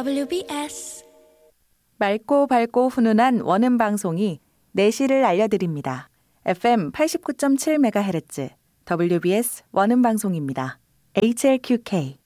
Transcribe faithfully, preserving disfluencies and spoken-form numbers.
더블유비에스 맑고 밝고 훈훈한 원음 방송이 내실을 알려드립니다. 에프엠 팔십구 점 칠 메가헤르츠 더블유비에스 원음 방송입니다. 에이치엘큐케이